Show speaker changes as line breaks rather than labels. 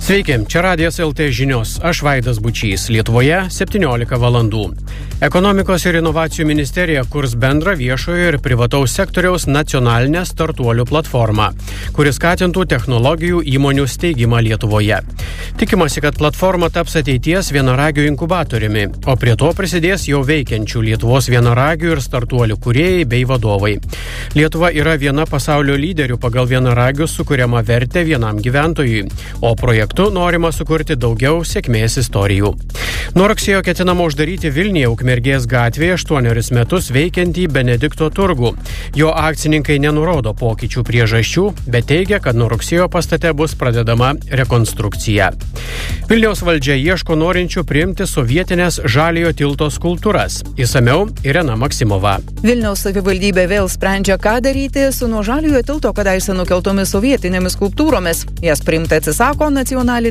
Sveiki, čia Radijas LT žinios. Aš Vaidas Bučys. Lietuvoje 17 valandų. Ekonomikos ir inovacijų ministerija kurs bendrą viešojo ir privataus sektoriaus nacionalinę startuolių platformą, kuris skatintų technologijų įmonių steigimą Lietuvoje. Tikimasi, kad platforma taps ateities vienaragių inkubatoriumi, o prie to prisidės jau veikiančių Lietuvos vienaragių ir startuolių kūrėjai bei vadovai. Lietuva yra viena pasaulio lyderių pagal vienaragius sukuriamą vertę vienam gyventojui, o projektu norima sukurti daugiau sėkmės istorijų. Nuo rugsėjo ketinama uždaryti Vilniuje Ukmergės gatvėje 8 metus veikiantį Benedikto turgų. Jo akcininkai nenurodo pokyčių priežasčių, bet teigia, kad nuo rugsėjo pastate bus pradedama rekonstrukcija. Vilniaus valdžia ieško norinčių priimti sovietinės Žaliojo tilto skulptūras. Išsamiau Irena Maksimova.
Vilniaus savivaldybė vėl sprendžia, ką daryti su nuo Žaliojo tilto kadaise nukeltomis sovietinėmis skulptūromis. Jas priimti atsisako nacionalinis